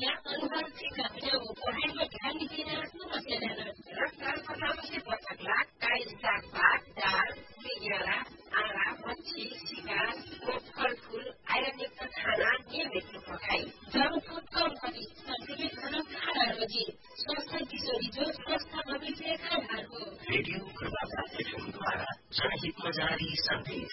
या अनुबन्धित पढाइमा ध्यान दिने समस्या रफ्तार पठापछि पटकला काई सागपात दाल बिगरा आँगा मच्छी शिकार फलफूल आइरनयुक्त खाना नियमित रूपमा खाई जंक फूड कम गरी सन्तुलित खाना रोजी स्वस्थ किशोरी जो स्वस्थ भविष्य खानाहरू रेडियो प्रभाव एफएमद्वारा जनहितमा जारी सन्देश